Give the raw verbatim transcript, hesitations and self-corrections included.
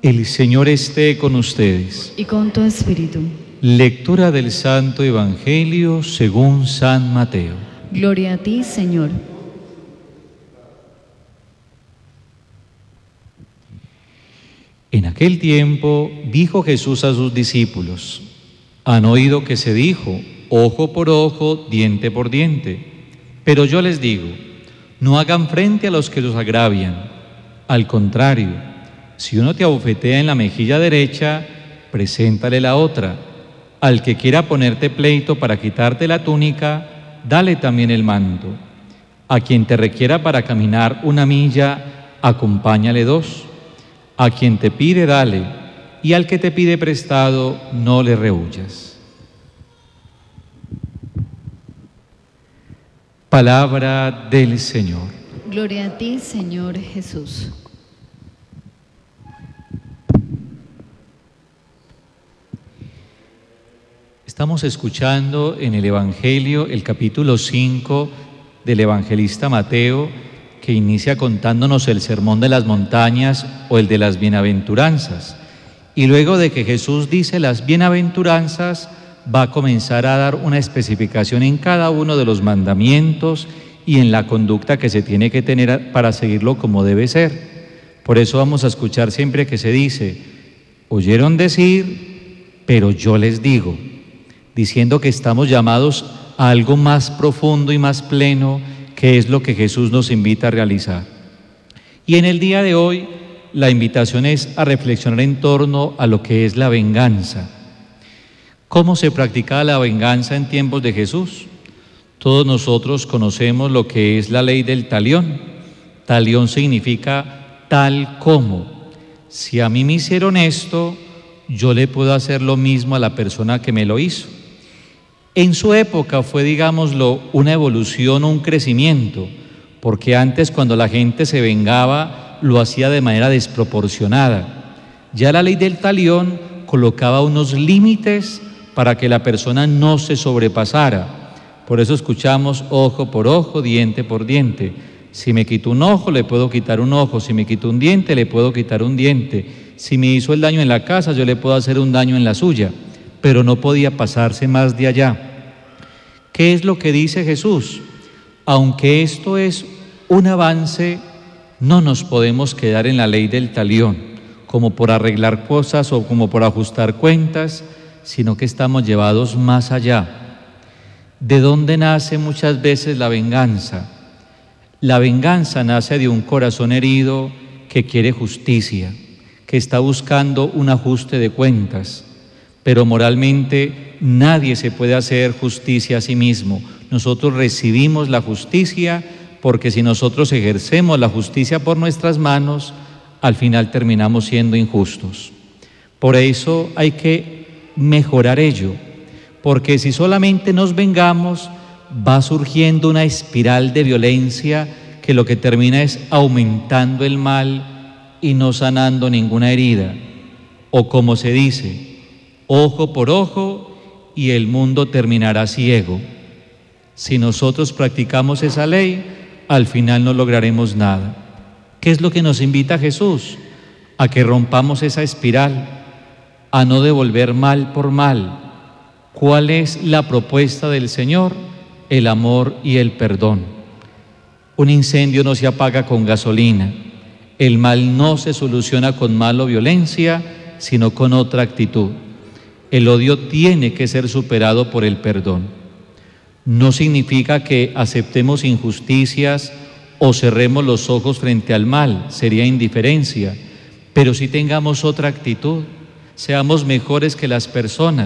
El Señor esté con ustedes. Y con tu espíritu. Lectura del Santo Evangelio según San Mateo. Gloria a ti, Señor. En aquel tiempo dijo Jesús a sus discípulos: han oído que se dijo, ojo por ojo, diente por diente. Pero yo les digo, no hagan frente a los que los agravian. Al contrario, si uno te abofetea en la mejilla derecha, preséntale la otra. Al que quiera ponerte pleito para quitarte la túnica, dale también el manto. A quien te requiera para caminar una milla, acompáñale dos. A quien te pide, dale, y al que te pide prestado, no le rehuyas. Palabra del Señor. Gloria a ti, Señor Jesús. Estamos escuchando en el Evangelio el capítulo cinco del evangelista Mateo, que inicia contándonos el sermón de las montañas o el de las bienaventuranzas. Y luego de que Jesús dice las bienaventuranzas, va a comenzar a dar una especificación en cada uno de los mandamientos y en la conducta que se tiene que tener para seguirlo como debe ser. Por eso vamos a escuchar siempre que se dice, oyeron decir, pero yo les digo, diciendo que estamos llamados a algo más profundo y más pleno, que es lo que Jesús nos invita a realizar. Y en el día de hoy, la invitación es a reflexionar en torno a lo que es la venganza. ¿Cómo se practicaba la venganza en tiempos de Jesús? Todos nosotros conocemos lo que es la ley del talión. Talión significa tal como. Si a mí me hicieron esto, yo le puedo hacer lo mismo a la persona que me lo hizo. En su época fue, digámoslo, una evolución o un crecimiento, porque antes cuando la gente se vengaba, lo hacía de manera desproporcionada. Ya la ley del talión colocaba unos límites para que la persona no se sobrepasara. Por eso escuchamos ojo por ojo, diente por diente. Si me quito un ojo, le puedo quitar un ojo. Si me quito un diente, le puedo quitar un diente. Si me hizo el daño en la casa, yo le puedo hacer un daño en la suya. Pero no podía pasarse más de allá. ¿Qué es lo que dice Jesús? Aunque esto es un avance, no nos podemos quedar en la ley del talión, como por arreglar cosas o como por ajustar cuentas, sino que estamos llevados más allá. ¿De dónde nace muchas veces la venganza? La venganza nace de un corazón herido que quiere justicia, que está buscando un ajuste de cuentas. Pero moralmente nadie se puede hacer justicia a sí mismo. Nosotros recibimos la justicia porque si nosotros ejercemos la justicia por nuestras manos, al final terminamos siendo injustos. Por eso hay que mejorar ello, porque si solamente nos vengamos, va surgiendo una espiral de violencia que lo que termina es aumentando el mal y no sanando ninguna herida. O como se dice, ojo por ojo y el mundo terminará ciego. Si nosotros practicamos esa ley, al final no lograremos nada. ¿Qué es lo que nos invita Jesús? A que rompamos esa espiral, a no devolver mal por mal. ¿Cuál es la propuesta del Señor? El amor y el perdón. Un incendio no se apaga con gasolina. El mal no se soluciona con mal o violencia, sino con otra actitud. El odio tiene que ser superado por el perdón. No significa que aceptemos injusticias o cerremos los ojos frente al mal, sería indiferencia, pero sí tengamos otra actitud, seamos mejores que las personas.